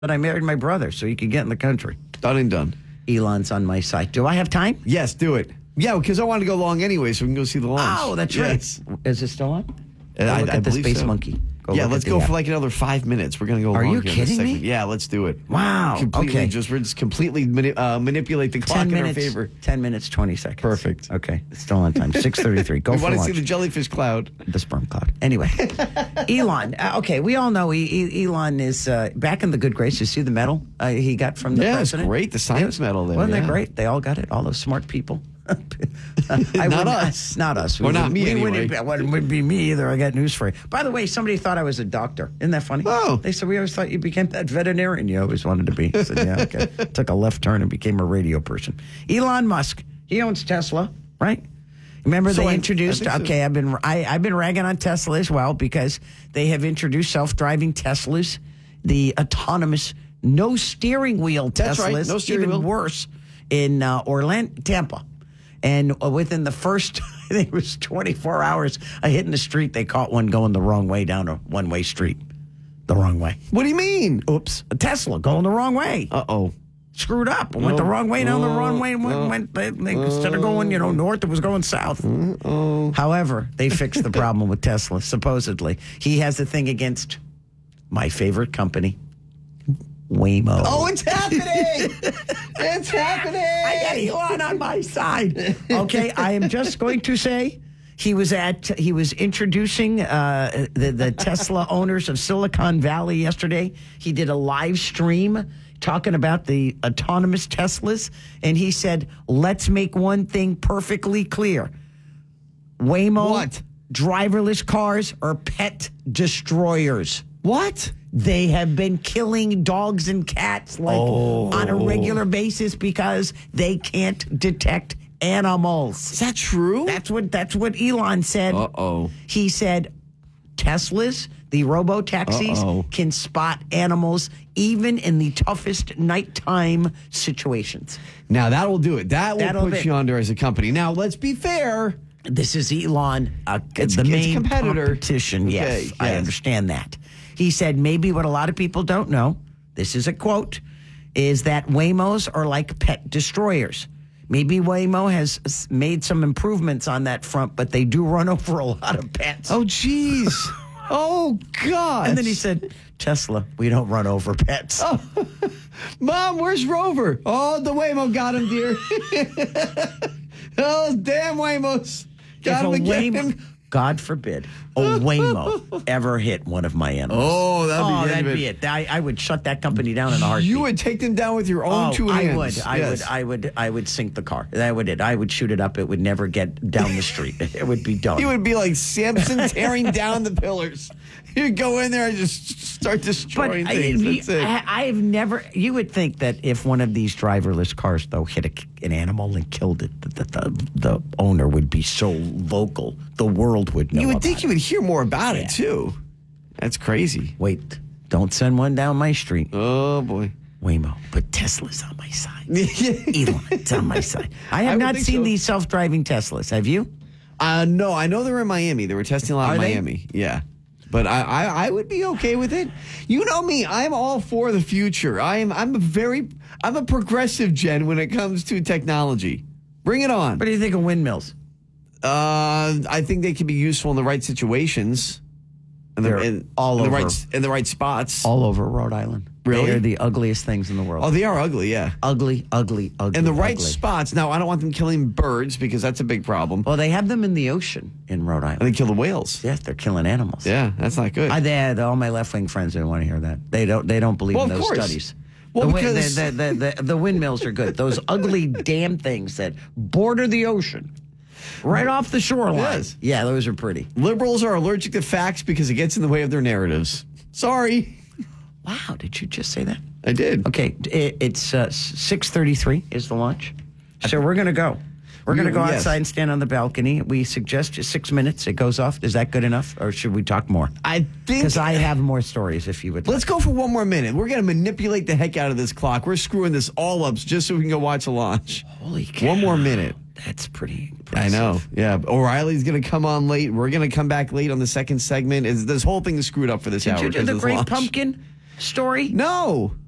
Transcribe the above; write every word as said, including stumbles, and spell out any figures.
But I married my brother so he could get in the country. Done and done. Elon's on my side. Do I have time? Yes, do it. Yeah, because I wanted to go long anyway, so we can go see the launch. Oh, that's yes. right. Is it still on? Uh, Go I, look I at the believe Space so. Monkey. Go yeah, look let's at go the for app. like another five minutes. We're going to go Are long you here in kidding this me? segment. Yeah, let's do it. Wow. Completely Okay. just, we're just completely mani- uh, manipulate the clock ten in minutes, our favor. ten minutes, twenty seconds. Perfect. Okay. It's still on time. six thirty-three. Go We for want to lunch. see the jellyfish cloud. The sperm cloud. Anyway, Elon. Uh, okay, we all know e- e- Elon is uh, back in the good graces. See the medal uh, he got from the Yeah, it's president? great. The science Yeah. medal there, Wasn't yeah. that great? They all got it. All those smart people. I Not wouldn't- us. Not us. Or not wouldn't- me we anyway. Wouldn't, it wouldn't, wouldn't be me either. I got news for you. By the way, somebody thought I was a doctor. Isn't that funny? Oh. They said, we always thought you became that veterinarian you always wanted to be. I said, yeah, okay. Took a left turn and became a radio person. Elon Musk, he owns Tesla, right? Remember So they I- introduced, I think so. okay, I've been, I, I've been ragging on Tesla as well because they have introduced self-driving Teslas, the autonomous, no steering wheel That's Teslas, right, no steering even wheel. worse, in uh, Orlando, Tampa. And within the first, I think it was twenty-four hours, I hit in the street, they caught one going the wrong way down a one-way street. The wrong way. What do you mean? Oops. A Tesla going the wrong way. Uh-oh. Screwed up. Went the wrong way down the wrong way. And went, went, they, they, instead of going, you know, north, it was going south. However, they fixed the problem with Tesla, supposedly. He has a thing against my favorite company, Waymo. Oh, it's happening! It's happening! I got Elon on my side. Okay, I am just going to say he was at he was introducing uh, the the Tesla owners of Silicon Valley yesterday. He did a live stream talking about the autonomous Teslas, and he said, "Let's make one thing perfectly clear: Waymo, What? driverless cars are pet destroyers." What? They have been killing dogs and cats like on a regular basis because they can't detect animals. Is that true? That's what that's what Elon said. Uh-oh. He said Teslas, the robo taxis, Uh-oh. can spot animals even in the toughest nighttime situations. Now, that'll do it. That will That'll put be- you under as a company. Now, let's be fair. This is Elon, uh, It's- the it's main competitor. competition. Yes, Okay, I yes. understand that. He said maybe what a lot of people don't know, this is a quote, is that Waymos are like pet destroyers. Maybe Waymo has s- made some improvements on that front, but they do run over a lot of pets. Oh, jeez. Oh, God. And then he said, Tesla, we don't run over pets. Oh. Mom, where's Rover? Oh, the Waymo got him, dear. Oh, damn Waymos. Got him If a again. Waymo, God forbid, a Waymo ever hit one of my animals. Oh, that'd be oh, the end that'd of be it. it. I, I would shut that company down in a heartbeat. You would take them down with your own Oh, two I hands. would. I Yes. would. I would. I would sink the car. That would it. I would shoot it up. It would never get down the street. It would be done. You would be like Samson tearing down the pillars. You'd go in there and just start But destroying I, things. That's it. I, I have never. You would think that if one of these driverless cars though hit a, an animal and killed it, that the, the, the owner would be so vocal, the world would know. You would about think it. you would hear more about it, too. That's crazy. Wait, don't send one down my street. Oh, boy. Waymo, but Tesla's on my side. Elon's on my side. I have I would not think seen so. these self-driving Teslas. Have you? Uh, no, I know they're in Miami. They were testing a lot Are in they? Miami. Yeah. But I, I, I would be okay with it. You know me, I'm all for the future. I'm I'm a very I'm a progressive, Jen, when it comes to technology. Bring it on. What do you think of windmills? Uh, I think they can be useful in the right situations. In the, They're in, all in the over. right in the right spots. All over Rhode Island. Really? They are the ugliest things in the world. Oh, they are ugly, yeah. ugly, ugly, ugly. In the right ugly. spots. Now, I don't want them killing birds because that's a big problem. Well, they have them in the ocean in Rhode Island. And they kill the whales. Yes, they're killing animals. Yeah, that's not good. I, they, all my left wing friends didn't want to hear that. They don't. They don't believe Well, in of those course. studies. Well, the, wi- because- the, the, the, the, the windmills are good. Those ugly damn things that border the ocean, right off the shoreline. Yes. Yeah, those are pretty. Liberals are allergic to facts because it gets in the way of their narratives. Sorry. Wow, did you just say that? I did. Okay, it, it's uh, six thirty-three is the launch. So we're going to go. We're going to We- go yes. outside and stand on the balcony. We suggest just six minutes. It goes off. Is that good enough? Or should we talk more? I think... Because I have more stories if you would like. Let's go for one more minute. We're going to manipulate the heck out of this clock. We're screwing this all up just so we can go watch the launch. Holy cow. One more minute. That's pretty I impressive. know. Yeah. O'Reilly's going to come on late. We're going to come back late on the second segment. Is This whole thing is screwed up for this Did hour. you do because the of this Great launch. Pumpkin story? No.